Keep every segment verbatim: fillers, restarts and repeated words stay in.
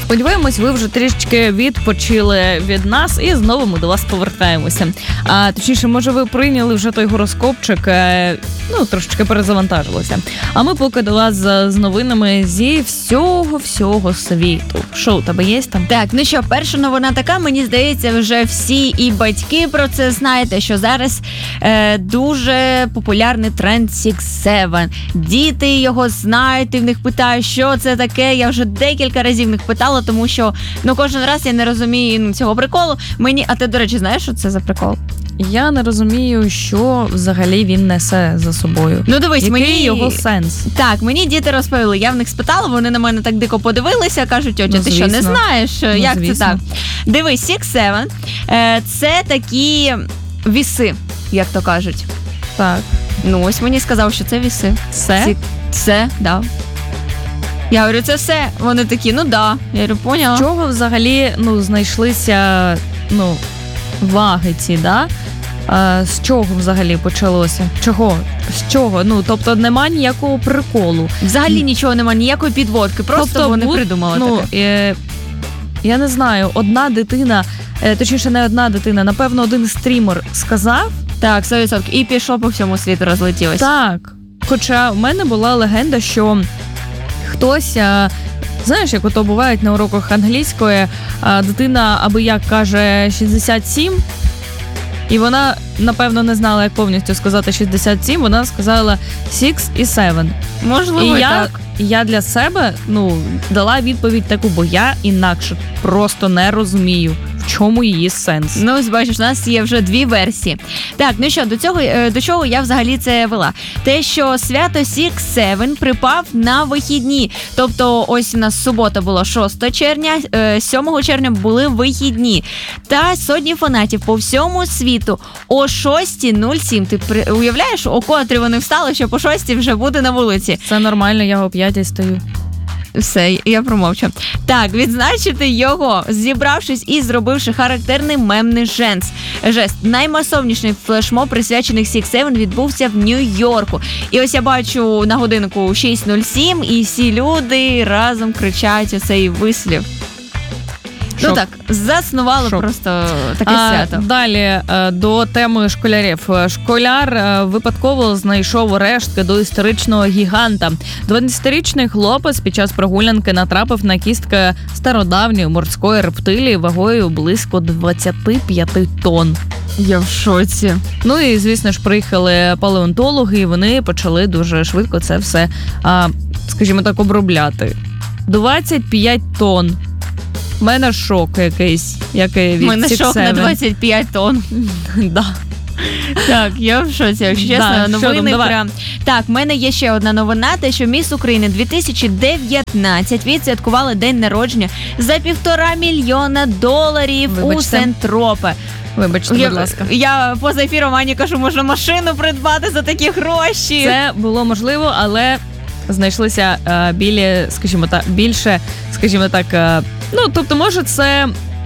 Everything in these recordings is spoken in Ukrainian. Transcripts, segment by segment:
Сподіваємось, ви вже трішечки відпочили від нас і знову ми до вас повертаємося. А точніше, може, ви прийняли вже той гороскопчик, ну, трошечки перезавантажилося. А ми поки до вас з новинами зі всього-всього світу. Що у тебе є там? Так, ну що, перша новина така, мені здається, вже всі і батьки про це знаєте, що зараз е, дуже популярний тренд Six Seven. Діти його знають, ти в них питаєш, що це таке. Я вже декілька разів в них питала, тому що, ну, кожен раз я не розумію цього приколу. Мені, а ти, до речі, знаєш, що це за прикол? Я не розумію, що взагалі він несе за собою. Ну, дивись, який мені... його сенс? Так, мені діти розповіли, я в них спитала, вони на мене так дико подивилися, кажуть, тьотя, ну, ти що, не знаєш, ну, як звісно. це так? Дивись, Six Seven – це такі віси, як то кажуть. Так. Ну, ось мені сказав, що це віси. Це? Ці... Це, да. Я говорю, це все. Вони такі, ну да. Я говорю, поняла. З чого взагалі, ну, знайшлися, ну, ваги ці, да? А, з чого взагалі почалося? Чого? З чого? Ну, тобто нема ніякого приколу. Взагалі нічого нема, ніякої підводки. Просто тобто, вони буд... придумали ну, таке. Е... Я не знаю, одна дитина, е, точніше не одна дитина, напевно, один стрімер сказав. Так, сто відсотків. І пішло по всьому світу, розлетілося. Так. Хоча в мене була легенда, що хтось, а, знаєш, як ото бувають на уроках англійської, а, дитина аби як каже шістдесят сім, і вона, напевно, не знала, як повністю сказати шістдесят сім, вона сказала six і seven. Можливо, і я, так. я для себе, ну, дала відповідь таку, бо я інакше просто не розумію, в чому її сенс. Ну, бачиш, у нас є вже дві версії. Так, ну що, до цього, до чого я взагалі це вела? Те, що свято Six Seven припав на вихідні. Тобто, ось у нас субота була шостого червня, сьомого червня були вихідні. Та сотні фанатів по всьому світу о шостій нуль сім. Ти уявляєш, о котрі вони встали, що по шостій вже буде на вулиці? Це нормально, я о п'ятій стою. Все, я промовчу. Так, відзначити його, зібравшись і зробивши характерний мемний жест. Жест. Наймасовніший флешмоб, присвячений Six Seven, відбувся в Нью-Йорку. І ось я бачу на годинку шість нуль сім, і всі люди разом кричать оцей вислів. Шок. Ну так, заснували Шок. Просто таке а, свято. Далі до теми школярів. Школяр випадково знайшов рештки до історичного гіганта. дванадцятирічний хлопець під час прогулянки натрапив на кістки стародавньої морської рептилії вагою близько двадцять п'ять тонн. Я в шоці. Ну і, звісно ж, приїхали палеонтологи, і вони почали дуже швидко це все, а, скажімо так, обробляти. двадцять п'ять тонн. У мене шок якийсь, який від У мене Six шок Seven. на двадцять п'ять тонн. Да. Так, я в шоці, якщо чесно, Да, новини там, прям. Так, в мене є ще одна новина, те, що Міс України дві тисячі дев'ятнадцять відсвяткували день народження за півтора мільйона доларів. Вибачте. У Сентропе. Вибачте, Я, будь ласка. я поза ефіром Ані кажу, можна машину придбати за такі гроші. Це було можливо, але знайшлися е, білі, скажімо так, більше, скажімо так, е, ну, тобто, може, це,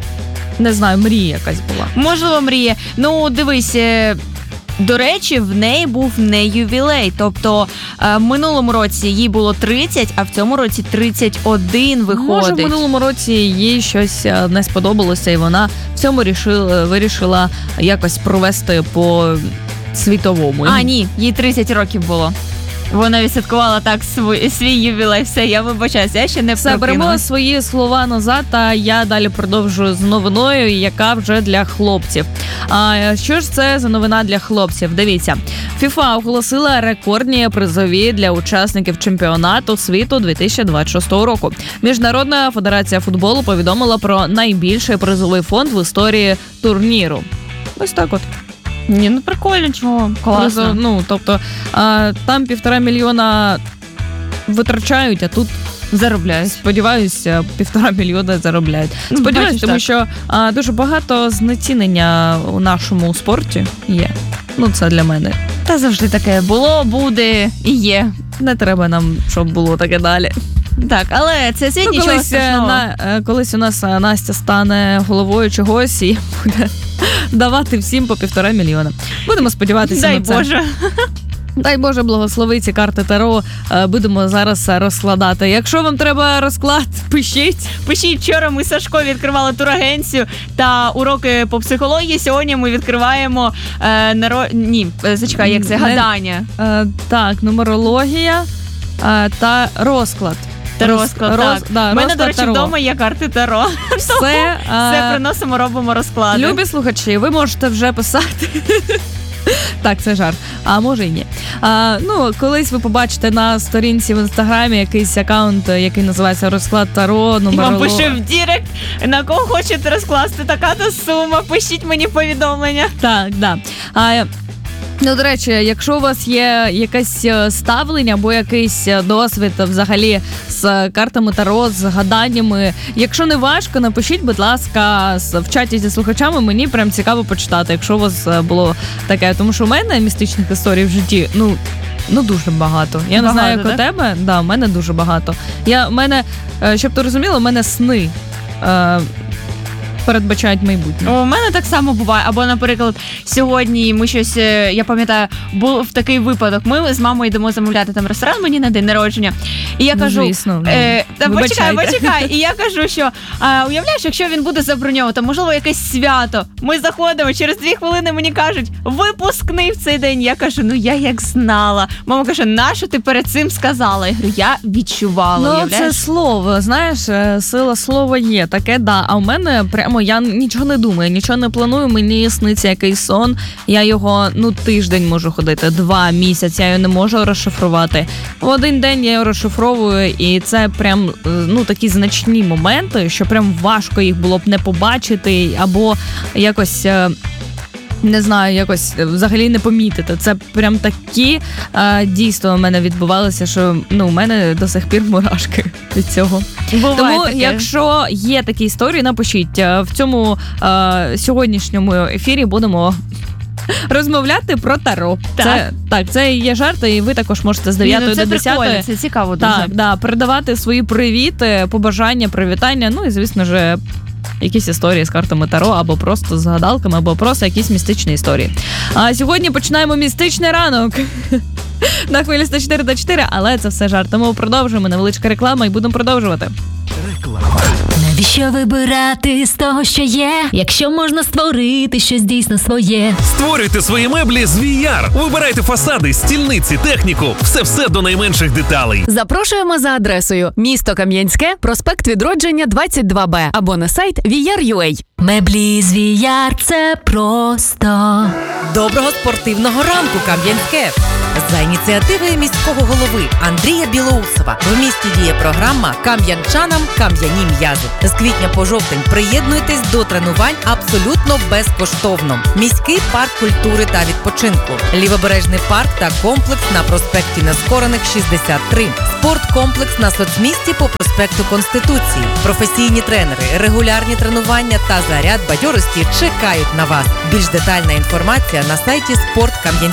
не знаю, мрія якась була. Можливо, мрія. Ну, дивись, е, до речі, в неї був не ювілей. Тобто, е, в минулому році їй було тридцять, а в цьому році тридцять один виходить. Може, в минулому році їй щось е, не сподобалося, і вона в цьому рішила, вирішила якось провести по світовому. А, ні, їй тридцять років було. Вона відсвяткувала так свій, свій ювілей. Все, я вибачаюся, я ще не Все, беремо прокинулась. свої слова назад, а я далі продовжую з новиною, яка вже для хлопців. А що ж це за новина для хлопців? Дивіться, FIFA оголосила рекордні призові для учасників чемпіонату світу дві тисячі двадцять шостого року. Міжнародна федерація футболу повідомила про найбільший призовий фонд в історії турніру. Ось так от. Ні, ну прикольно, чого, класно. Призов, ну, тобто, а, там півтора мільйона витрачають, а тут заробляють. Сподіваюся, півтора мільйона заробляють. Ну, Сподіваюся, бачиш, тому так. що а, дуже багато знецінення у нашому спорті є. Ну, це для мене. Та завжди таке було, буде і є. Не треба нам, щоб було таке далі. Так, але це світ Ну, нічого колись, страшного. на, колись у нас Настя стане головою чогось і буде давати всім по півтора мільйона. Будемо сподіватися Дай на це. Боже. Дай Боже благослови ці карти Таро, е, будемо зараз розкладати. Якщо вам треба розклад, пишіть. Пишіть, вчора ми з Сашко відкривали турагенцію та уроки по психології. Сьогодні ми відкриваємо е, наро... Ні, зачекай, як це? Гадання. Е, так, нумерологія е, та розклад. Та розклад, Роз, так. да, У мене, розклад до речі, Таро. вдома є карти Таро. Все, Все е, приносимо, робимо розклади. любі слухачі, ви можете вже писати. Так, це жарт. А може і ні. А, ну, колись ви побачите на сторінці в інстаграмі якийсь аккаунт, який називається розклад Таро, І вам нумеролог. пише в дірект, на кого хочете розкласти така-то сума, пишіть мені повідомлення. Так, да. А, ну, до речі, якщо у вас є якесь е, ставлення або якийсь е, досвід е, взагалі з картами Таро, з гаданнями, якщо не важко, напишіть, будь ласка, з- в чаті зі слухачами, мені прям цікаво почитати, якщо у вас е, було таке. Тому що у мене містичних історій в житті, ну, ну дуже багато. Я не Багато, знаю, як так? у тебе, да, у мене дуже багато. Я, у мене, е, щоб ти розуміла, у мене сни е, передбачають майбутнє. У мене так само буває. Або, наприклад, сьогодні ми щось, е, я пам'ятаю, був такий випадок. Ми з мамою йдемо замовляти там ресторан мені на день народження. І я Ну, кажу, звісно, ну, е, та почекай, вибачайте. почекай. І я кажу, що а, уявляєш, якщо він буде заброньований, то можливо якесь свято. Ми заходимо, через дві хвилини мені кажуть, випускний в цей день. Я кажу, ну я як знала. Мама каже, нащо ти перед цим сказала? Я говорю, я відчувала. Ну, уявляєш? це слово, знаєш, е, сила слова є, таке, да. А у мене прямо я нічого не думаю, нічого не планую, мені сниться якийсь сон, я його, ну, тиждень можу ходити, два місяці, я його не можу розшифрувати. В один день я його розшифровую, і це прям, е, ну, такі значні моменти, що прям важко їх було б не побачити, або якось... е, Не знаю, якось взагалі не помітити. Це прям такі е, дійства у мене відбувалися, що ну у мене до сих пір мурашки від цього. Буває Тому, таке. якщо є такі історії, напишіть. Е, В цьому е, сьогоднішньому ефірі будемо розмовляти про Таро. Так. Це так, це є жарт, і ви також можете з Ні, дев'ятої ну, це до десятої. прикольно, це цікаво дуже. Так, да, передавати свої привіти, побажання, привітання. Ну і звісно ж, якісь історії з картами Таро, або просто з гадалками, або просто якісь містичні історії. А сьогодні починаємо містичний ранок на хвилі сто чотири до чотири, але це все жарт. Тому продовжуємо, невеличка реклама і будемо продовжувати. Навіщо вибирати з того, що є, якщо можна створити щось дійсно своє? Створюйте свої меблі з ві ар. Вибирайте фасади, стільниці, техніку. Все-все до найменших деталей. Запрошуємо за адресою місто Кам'янське, проспект Відродження, двадцять два Б або на сайт ві ар крапка ю а. Меблі з ві ар – це просто. Доброго спортивного ранку, Кам'янське! За ініціативи міського голови Андрія Білоусова в місті діє програма «Кам'янчанам кам'яні м'язи». З квітня по жовтень приєднуйтесь до тренувань абсолютно безкоштовно. Міський парк культури та відпочинку, лівобережний парк та комплекс на проспекті Нескорених шістдесят три, спорткомплекс на соцмісті по проспекту Конституції. Професійні тренери, регулярні тренування та заряд бадьорості чекають на вас. Більш детальна інформація на сайті «Спорт Кам'янське».